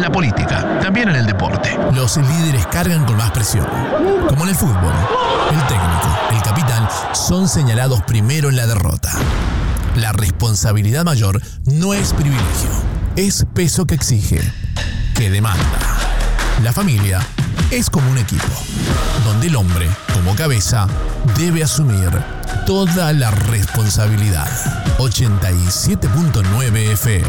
en la política, también en el deporte. Los líderes cargan con más presión. Como en el fútbol, el técnico, el capitán, son señalados primero en la derrota. La responsabilidad mayor no es privilegio, es peso que exige, que demanda. La familia es como un equipo, donde el hombre, como cabeza, debe asumir toda la responsabilidad. 87.9 FM.